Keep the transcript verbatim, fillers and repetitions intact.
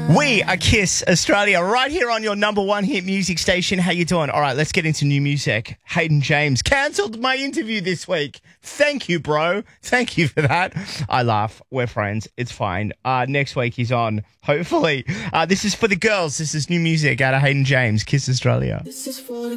We are Kiss Australia, right here on your number one hit music station. How you doing? All right, let's get into new music. Hayden James cancelled my interview this week. Thank you, bro. Thank you for that. I laugh. We're friends. It's fine. Uh, next week he's on, hopefully. Uh, this is for the girls. This is new music out of Hayden James, Kiss Australia. This is for